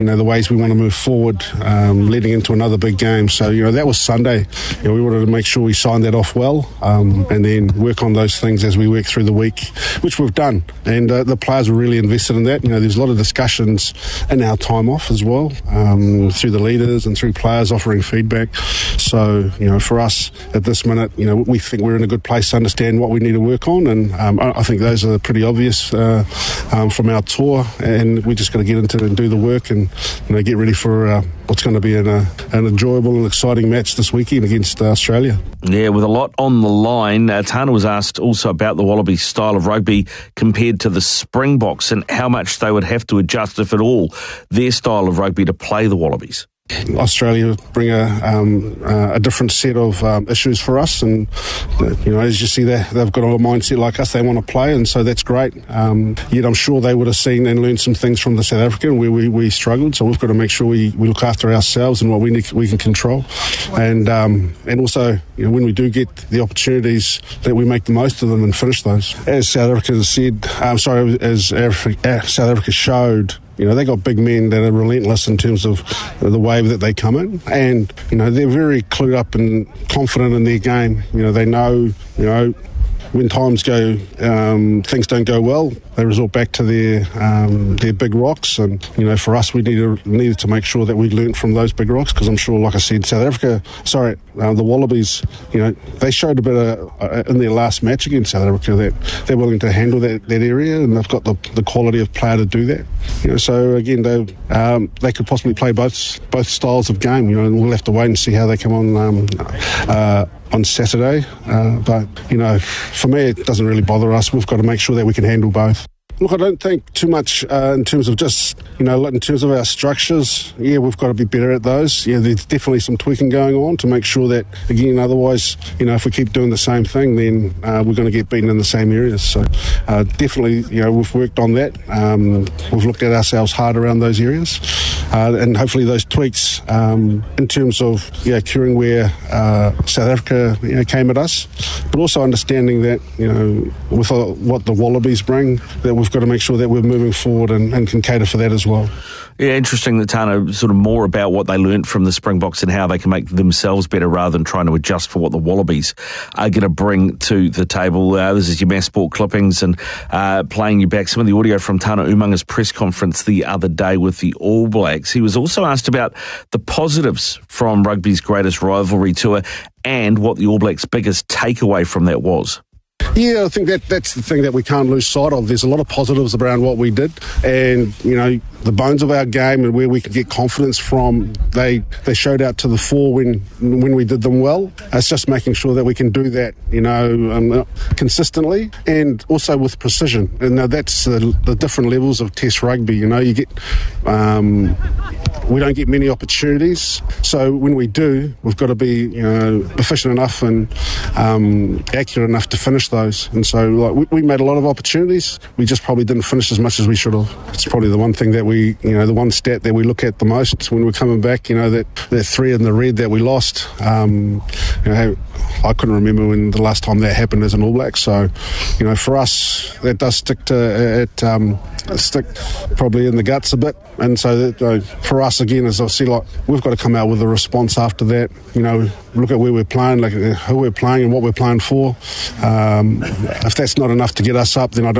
the ways we want to move forward leading into another big game. So, that was Sunday. We wanted to make sure we signed that off well and then work on those things as we work through the week, which we've done. And the players were really invested in that. There's a lot of discussions in our time off as well, through the leaders and through players offering feedback. So, for us at this minute, we think we're in a good place to understand what we need to work on. And I think those are pretty obvious from our tour. And we just got to get into it and do the work and get ready for what's going to be an enjoyable and exciting match this weekend against Australia. Yeah, with a lot on the line, Tana was asked also about the Wallabies' style of rugby compared to the Springboks and how much they would have to adjust, if at all, their style of rugby to play the Wallabies. Australia bring a different set of issues for us, and as you see, they've got a mindset like us. They want to play, and so that's great. Yet I'm sure they would have seen and learned some things from the South African where we struggled. So we've got to make sure we look after ourselves and what we can control, and also when we do get the opportunities, that we make the most of them and finish those. As South Africa said, as South Africa showed. They got big men that are relentless in terms of the wave that they come in, and they're very clued up and confident in their game. They know when times go, things don't go well, they resort back to their big rocks. And for us, we needed to make sure that we learnt from those big rocks, because I'm sure, like I said, the Wallabies, they showed a bit in their last match against South Africa that they're willing to handle that area, and they've got the quality of player to do that. So again, they could possibly play both styles of game. And we'll have to wait and see how they come on Saturday. But for me, it doesn't really bother us. We've got to make sure that we can handle both. Look, I don't think too much in terms of just, in terms of our structures. Yeah, we've got to be better at those. Yeah, there's definitely some tweaking going on to make sure that, again, otherwise, if we keep doing the same thing, then we're going to get beaten in the same areas. So definitely, we've worked on that. We've looked at ourselves hard around those areas. And hopefully those tweaks in terms of curing where South Africa came at us, but also understanding that, with what the Wallabies bring, that we've got to make sure that we're moving forward and can cater for that as well. Yeah, interesting that Tana sort of more about what they learnt from the Springboks and how they can make themselves better rather than trying to adjust for what the Wallabies are going to bring to the table. This is your Mass Sport clippings and playing you back some of the audio from Tana Umaunga's press conference the other day with the All Blacks. He was also asked about the positives from rugby's greatest rivalry tour and what the All Blacks' biggest takeaway from that was. Yeah, I think that's the thing that we can't lose sight of. There's a lot of positives around what we did, and the bones of our game and where we could get confidence from, they showed out to the fore when we did them well. It's just making sure that we can do that, consistently and also with precision. And that's the different levels of Test rugby. You get we don't get many opportunities, so when we do, we've got to be efficient enough and accurate enough to finish those. And so we made a lot of opportunities, we just probably didn't finish as much as we should have. It's probably the one thing that the one stat that we look at the most when we're coming back, that 3 in the red that we lost. I couldn't remember when the last time that happened as an All Black. So, for us, that does stick probably in the guts a bit. And so for us, again, as I said, we've got to come out with a response after that. Look at where we're playing, who we're playing and what we're playing for. If that's not enough to get us up, then I don't